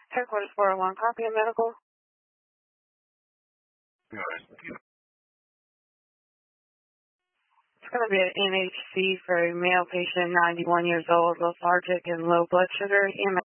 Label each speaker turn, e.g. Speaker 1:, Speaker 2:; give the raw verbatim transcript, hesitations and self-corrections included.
Speaker 1: Headquarters four oh one, copy of medical.
Speaker 2: Good.
Speaker 1: It's going to be an N H C for a male patient, ninety-one years old, lethargic and low blood sugar. E M S